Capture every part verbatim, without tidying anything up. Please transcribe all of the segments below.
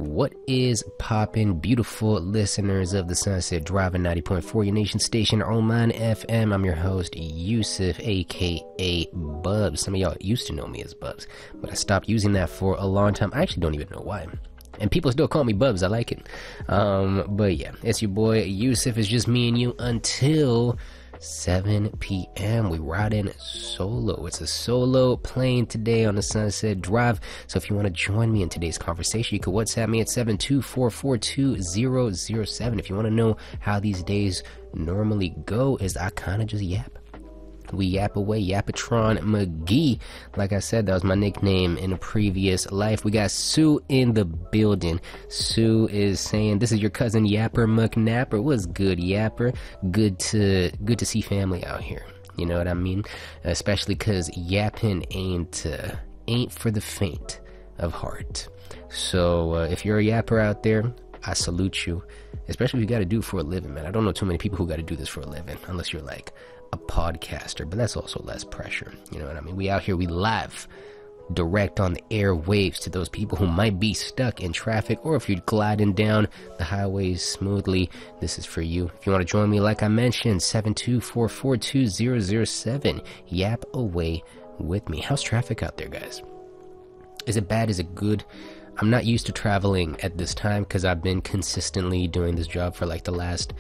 What is poppin', beautiful listeners of the Sunset Drive ninety point four, your nation station, Oman F M. I'm your host, Yusuf, aka Bubs. Some of y'all used to know me as Bubs, but I stopped using that for a long time. I actually don't even know why. And people still call me Bubs. I like it. Um, but yeah, it's your boy, Yusuf. It's just me and you until seven p.m. We riding solo. It's a solo plane today on the Sunset Drive. So if you want to join me in today's conversation, you can WhatsApp me at seven two four four two zero zero seven. If you want to know how these days normally go, is I kind of just yap. We yap away, Yapatron McGee. Like I said, that was my nickname in a previous life. We got Sue in the building. Sue is saying, this is your cousin Yapper McNapper. What's good, Yapper? Good to good to see family out here. You know what I mean? Especially because yapping ain't, uh, ain't for the faint of heart. So uh, if you're a yapper out there, I salute you. Especially if you got to do it for a living, man. I don't know too many people who got to do this for a living, unless you're like a podcaster, but that's also less pressure. You know what I mean? We out here, we live direct on the airwaves to those people who might be stuck in traffic, or if you're gliding down the highways smoothly, this is for you. If you want to join me, like I mentioned, seven two four four two zero zero seven. Yap away with me. How's traffic out there, guys? Is it bad? Is it good? I'm not used to traveling at this time because I've been consistently doing this job for like the last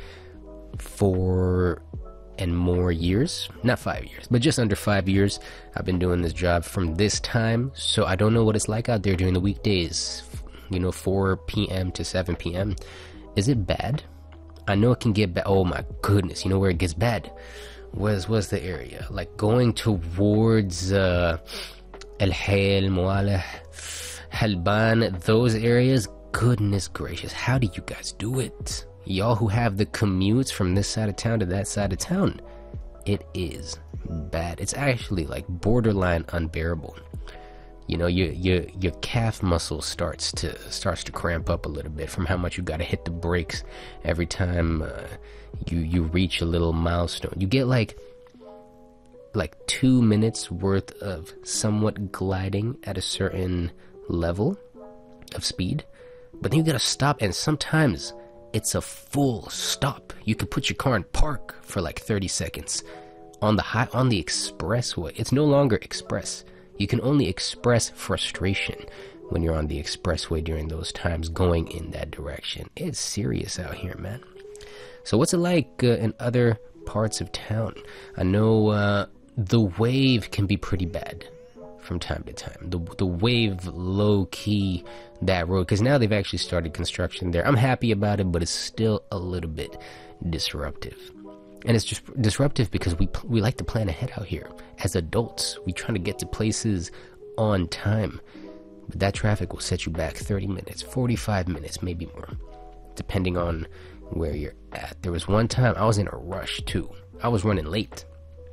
four and more years, not five years, but just under five years. I've been doing this job from this time, so I don't know what it's like out there during the weekdays, you know, four p.m. to seven p.m. Is it bad? I know it can get bad. Oh my goodness, you know where it gets bad? What's, what's the area? Like going towards uh, El Hayl, Mualah, Halban, those areas. Goodness gracious, how do you guys do it? Y'all who have the commutes from this side of town to that side of town, it is bad. It's actually like borderline unbearable. You know, your your your calf muscle starts to starts to cramp up a little bit from how much you got to hit the brakes every time uh, you you reach a little milestone. You get like like two minutes worth of somewhat gliding at a certain level of speed, but then you gotta stop, and sometimes it's a full stop. You could put your car in park for like thirty seconds on the high on the expressway. It's no longer express. You can only express frustration when you're on the expressway during those times going in that direction. It's serious out here, man. So what's it like uh, in other parts of town? I know uh, the wave can be pretty bad from time to time. The the wave low key that road, because now they've actually started construction there. I'm happy about it, but it's still a little bit disruptive. And it's just disruptive because we we like to plan ahead out here. As adults, we trying to get to places on time, but that traffic will set you back thirty minutes, forty-five minutes, maybe more, depending on where you're at. There was one time I was in a rush too. I was running late,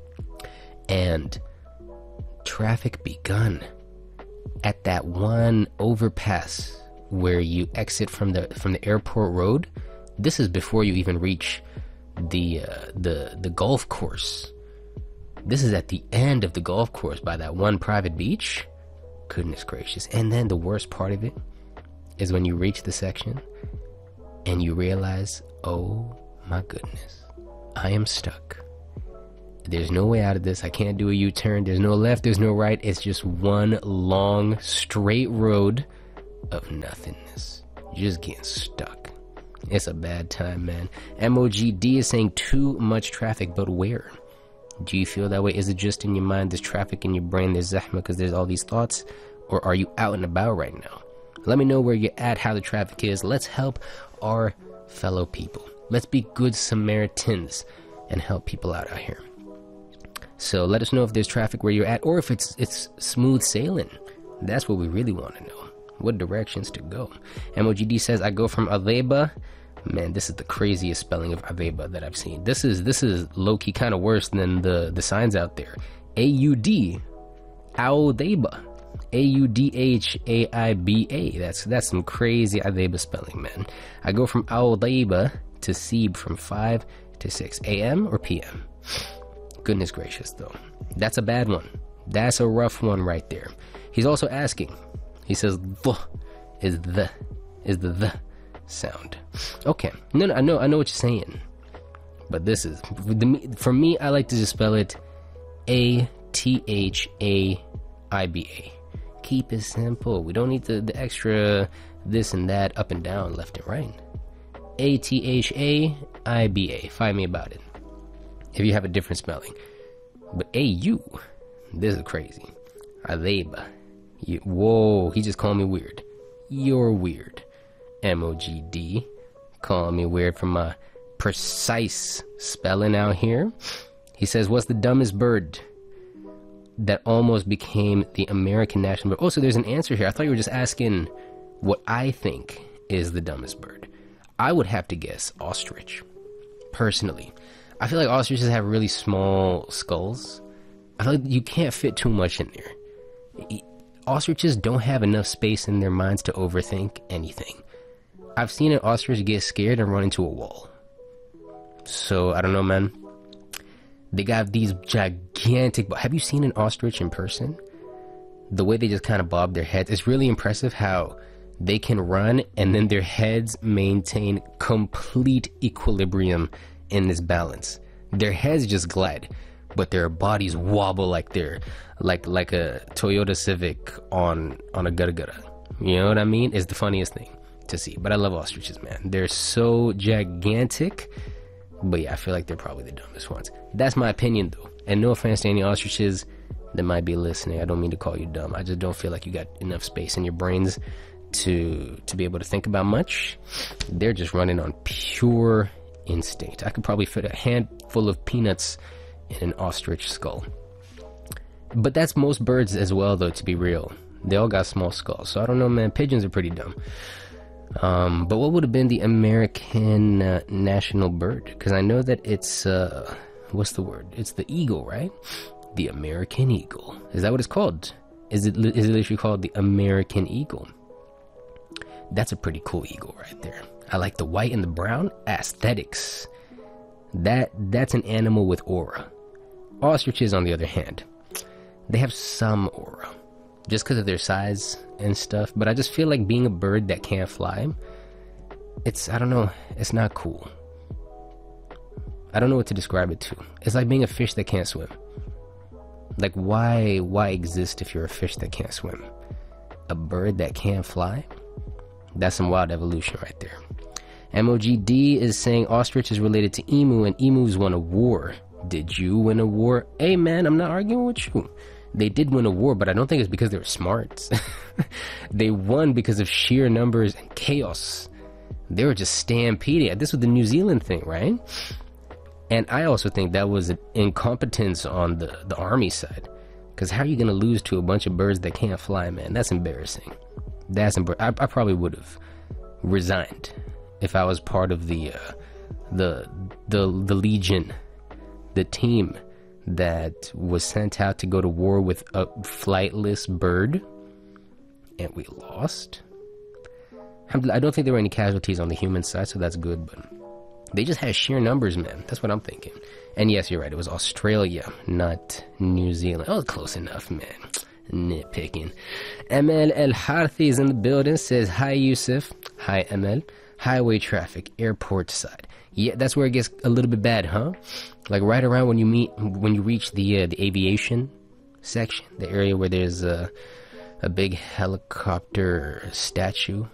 and traffic begun at that one overpass where you exit from the from the airport road. This is before you even reach the uh, the the golf course. This is at the end of the golf course by that one private beach. Goodness gracious. And then the worst part of it is when you reach the section and you realize, oh my goodness, I am stuck. There's no way out of this. I can't do a U-turn. There's no left, there's no right. It's just one long straight road of nothingness. Just getting stuck. It's a bad time, man. M O G D is saying too much traffic, but where? Do you feel that way? Is it just in your mind? There's traffic in your brain, there's zahma because there's all these thoughts? Or are you out and about right now? Let me know where you're at, how the traffic is. Let's help our fellow people. Let's be good Samaritans and help people out out here. So let us know if there's traffic where you're at, or if it's it's smooth sailing. That's what we really want to know. What directions to go? M O G D says, I go from Adeba. Man, this is the craziest spelling of Adeba that I've seen. This is this is low-key kind of worse than the, the signs out there. A U D, Audeba. A U D H A I B A. That's that's some crazy Adeba spelling, man. I go from Audeba to Seeb from five to six A M or P M. Goodness gracious, though. That's a bad one. That's a rough one right there. He's also asking. He says, "The is the is the the sound. Okay, no, no, I know, I know what you're saying, but this is for me. I like to just spell it A T H A I B A. Keep it simple. We don't need the, the extra this and that, up and down, left and right. A T H A I B A. Find me about it if you have a different spelling. But A U, this is crazy. Aleba. You, whoa, he just called me weird. You're weird. M O G D. Calling me weird for my precise spelling out here. He says, what's the dumbest bird that almost became the American national bird? Oh, so there's an answer here. I thought you were just asking what I think is the dumbest bird. I would have to guess ostrich, personally. I feel like ostriches have really small skulls. I feel like you can't fit too much in there. Ostriches don't have enough space in their minds to overthink anything. I've seen an ostrich get scared and run into a wall. So, I don't know, man. They got these gigantic... Have you seen an ostrich in person? The way they just kind of bob their heads. It's really impressive how they can run and then their heads maintain complete equilibrium in this balance. Their heads just glide, but their bodies wobble like they're like like a Toyota Civic on on a gutta gutta. You know what I mean? It's the funniest thing to see. But I love ostriches, man. They're so gigantic. But yeah, I feel like they're probably the dumbest ones. That's my opinion, though. And no offense to any ostriches that might be listening. I don't mean to call you dumb. I just don't feel like you got enough space in your brains to to be able to think about much. They're just running on pure instinct. I could probably fit a handful of peanuts in an ostrich skull. But that's most birds as well, though, to be real. They all got small skulls. So I don't know, man. Pigeons are pretty dumb. Um, but what would have been the American uh, national bird? Because I know that it's, uh, what's the word? It's the eagle, right? The American eagle. Is that what it's called? Is it, is it literally called the American eagle? That's a pretty cool eagle right there. I like the white and the brown. Aesthetics. That, that's an animal with aura. Ostriches, on the other hand, they have some aura. Just because of their size and stuff. But I just feel like being a bird that can't fly, it's, I don't know, it's not cool. I don't know what to describe it to. It's like being a fish that can't swim. Like, why, why exist if you're a fish that can't swim? A bird that can't fly? That's some wild evolution right there. M O G D is saying ostrich is related to emu and emus won a war. Did you win a war? Hey man, I'm not arguing with you. They did win a war, but I don't think it's because they were smart. They won because of sheer numbers and chaos. They were just stampeding. This was the New Zealand thing, right? And I also think that was an incompetence on the, the army side. Because how are you going to lose to a bunch of birds that can't fly, man? That's embarrassing. That's embar- I, I probably would have resigned if I was part of the, uh, the, the, the Legion, the team that was sent out to go to war with a flightless bird, and we lost. I don't think there were any casualties on the human side, so that's good, but they just had sheer numbers, man. That's what I'm thinking. And yes, you're right, it was Australia, not New Zealand. Oh, close enough, man. Nitpicking. M L El Harthi is in the building, says, hi, Yusuf. Hi, M L. Highway traffic, airport side. Yeah, that's where it gets a little bit bad, huh? Like right around when you meet, when you reach the uh, the aviation section, the area where there's a a big helicopter statue